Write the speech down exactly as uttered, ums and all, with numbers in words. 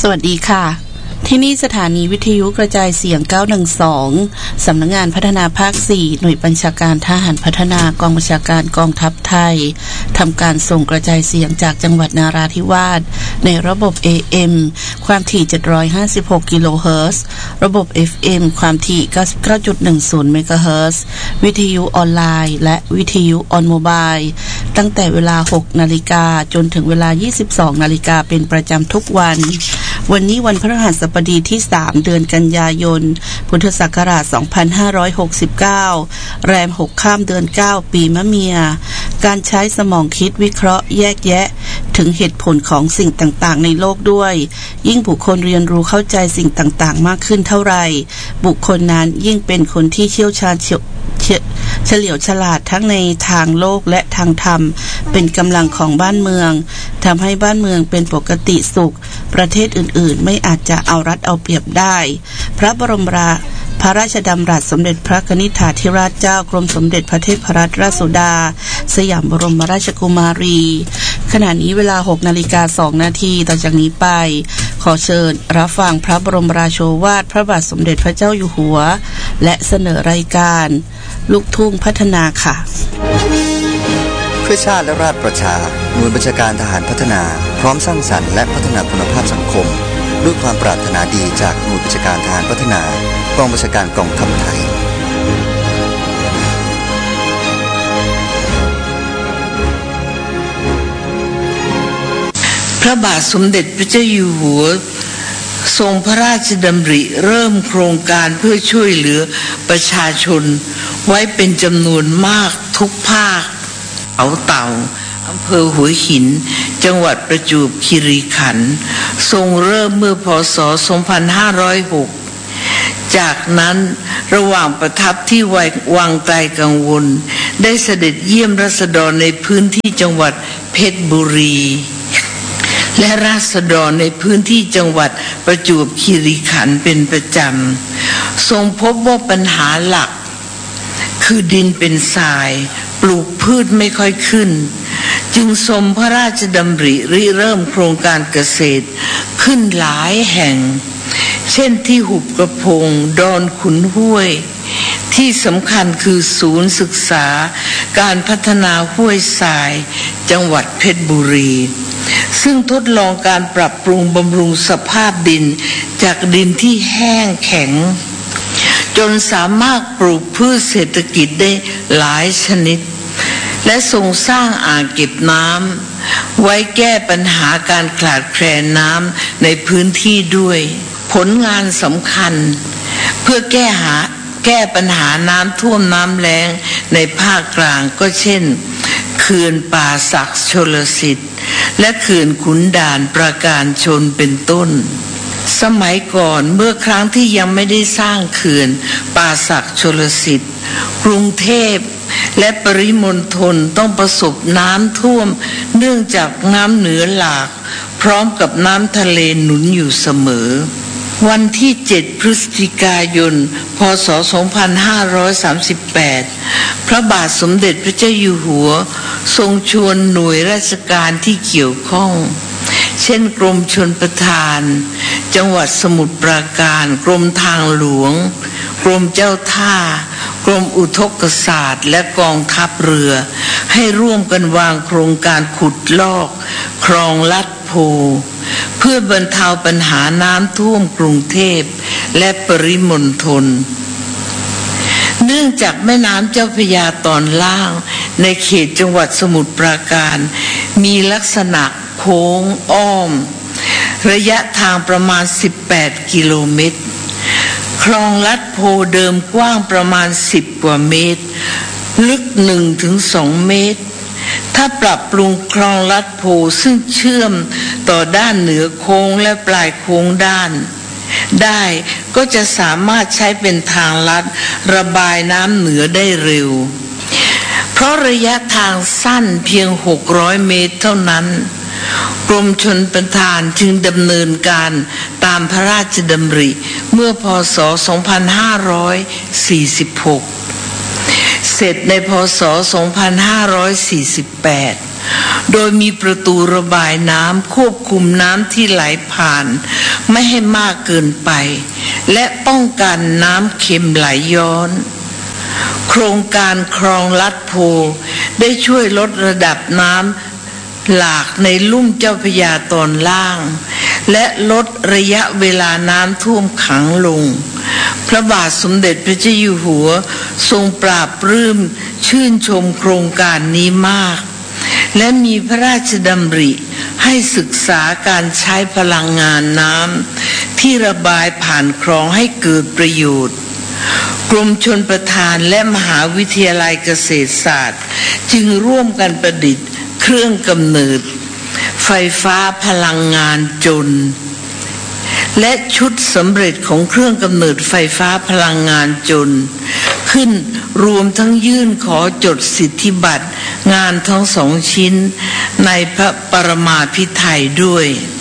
สวัสดีค่ะที่นี่สถานีวิทยุกระจายเสียงเก้าหนึ่งสองสำนักงานพัฒนาภาคสี่หน่วยบัญชาการทหารพัฒนากองบัญชาการกองทัพไทยทำการส่งกระจายเสียงจากจังหวัดนาราธิวาสในระบบ เอ เอ็ม ความถี่เจ็ดร้อยห้าสิบหกกิโลเฮิรตซ์ระบบ เอฟ เอ็ม ความถี่เก้าสิบเก้าจุดหนึ่งศูนย์เมกะเฮิรตซ์วิทยุออนไลน์และวิทยุออนโมบายตั้งแต่เวลา หกนาฬิกาจนถึงเวลา ยี่สิบสองนาฬิกาเป็นประจำทุกวันวันนี้วันพฤหัสบดีที่สามเดือนกันยายนพุทธศักราชสองพันห้าร้อยหกสิบเก้าแรมหกค่ำเดือนเก้าปีมะเมียการใช้สมองคิดวิเคราะห์แยกแยะถึงเหตุผลของสิ่งต่างๆในโลกด้วยยิ่งบุคคลเรียนรู้เข้าใจสิ่งต่างๆมากขึ้นเท่าไหร่บุคคลนั้นยิ่งเป็นคนที่เชี่ยวชาญเฉลียวฉลาดทั้งในทางโลกและทางธรรมเป็นกำลังของบ้านเมืองทำให้บ้านเมืองเป็นปกติสุขประเทศอื่นๆไม่อาจจะเอารัดเอาเปรียบได้พระบรมราพระราชดำรัสสมเด็จพระนิธิธิราชเจ้ากรมสมเด็จพระเทพรัตนราชสุดาสยามบรมราชกุมารีขณะนี้เวลา หกนาฬิกาสองนาทีต่อจากนี้ไปขอเชิญรับฟังพระบรมราโชวาทพระบาทสมเด็จพระเจ้าอยู่หัวและเสนอรายการลูกทุ่งพัฒนาค่ะเพื่อชาติและราชประชาหน่วยบัญชาการทหารพัฒนาพร้อมสร้างสรรค์และพัฒนาคุณภาพสังคมด้วยความปรารถนาดีจากหน่วยบัญชาการทหารพัฒนากองบัญชาการกองทัพไทยพระบาทสมเด็จพระเจ้าอยู่หัวทรงพระราชดำริเริ่มโครงการเพื่อช่วยเหลือประชาชนไว้เป็นจำนวนมากทุกภาคเอาเต่าอำเภอหัวหินจังหวัดประจวบคีรีขันธ์ทรงเริ่มเมื่อพ.ศ. สองพันห้าร้อยหกจากนั้นระหว่างประทับที่วังไตรกังวลได้เสด็จเยี่ยมราษฎรในพื้นที่จังหวัดเพชรบุรีและราษฎรในพื้นที่จังหวัดประจวบคีรีขันธ์เป็นประจำทรงพบว่าปัญหาหลักคือดินเป็นทรายปลูกพืชไม่ค่อยขึ้นจึงทรงพระราชดำริริเริ่มโครงการเกษตรขึ้นหลายแห่งเช่นที่หุบกระพงดอนขุนห้วยที่สำคัญคือศูนย์ศึกษาการพัฒนาห้วยทรายจังหวัดเพชรบุรีซึ่งทดลองการปรับปรุงบำรุงสภาพดินจากดินที่แห้งแข็งจนสามารถปลูกพืชเศรษฐกิจได้หลายชนิดและทรงสร้างอ่างเก็บน้ำไว้แก้ปัญหาการขาดแคลนน้ำในพื้นที่ด้วยผลงานสำคัญเพื่อแก้หาแก้ปัญหาน้ำท่วมน้ำแล้งในภาคกลางก็เช่นเขื่อนป่าสักชลสิทธิ์และเขื่อนขุนด่านปราการชนเป็นต้นสมัยก่อนเมื่อครั้งที่ยังไม่ได้สร้างเขื่อนป่าสักชลสิทธิ์กรุงเทพและปริมณฑลต้องประสบน้ำท่วมเนื่องจากน้ำเหนือหลากพร้อมกับน้ำทะเลหนุนอยู่เสมอวันที่เจ็ดพฤศจิกายนพ.ศ. สองพันห้าร้อยสามสิบแปดพระบาทสมเด็จพระเจ้าอยู่หัวทรงชวนหน่วยราชการที่เกี่ยวข้องเช่นกรมชลประทานจังหวัดสมุทรปราการกรมทางหลวงกรมเจ้าท่ากรมอุทกศาสตร์และกองทัพเรือให้ร่วมกันวางโครงการขุดลอกคลองลัดโพเพื่อบรรเทาปัญหาน้ำท่วมกรุงเทพและปริมณฑลเนื่องจากแม่น้ำเจ้าพระยาตอนล่างในเขตจังหวัดสมุทรปราการมีลักษณะโค้งอ้อมระยะทางประมาณสิบแปดกิโลเมตรคลองลัดโพเดิมกว้างประมาณสิบกว่าเมตรลึก หนึ่งถึงสอง เมตรถ้าปรับปรุงคลองลัดโพซึ่งเชื่อมต่อด้านเหนือโค้งและปลายโค้งด้านได้ก็จะสามารถใช้เป็นทางลัดระบายน้ำเหนือได้เร็วเพราะระยะทางสั้นเพียงหกร้อยเมตรเท่านั้นกรมชลประทานจึงดำเนินการตามพระราชดำริเมื่อพ.ศ. สองพันห้าร้อยสี่สิบหกเสร็จในพ.ศ. สองพันห้าร้อยสี่สิบแปดโดยมีประตูระบายน้ำควบคุมน้ำที่ไหลผ่านไม่ให้มากเกินไปและป้องกันน้ำเค็มไหลย้อนโครงการคลองลัดโพได้ช่วยลดระดับน้ำหลากในลุ่มเจ้าพระยาตอนล่างและลดระยะเวลาน้ำท่วมขังลงพระบาทสมเด็จพระเจ้าอยู่หัวทรงปราบปลื้มชื่นชมโครงการนี้มากและมีพระราชดำริให้ศึกษาการใช้พลังงานน้ำที่ระบายผ่านคลองให้เกิดประโยชน์กรมชลประทานและมหาวิทยาลัยเกษตรศาสตร์จึงร่วมกันประดิษฐ์เครื่องกำเนิดไฟฟ้าพลังงานจนและชุดสำเร็จของเครื่องกำเนิดไฟฟ้าพลังงานจนขึ้นรวมทั้งยื่นขอจดสิทธิบัตรงานทั้งสองชิ้นในพระปรมาภิไธยด้วย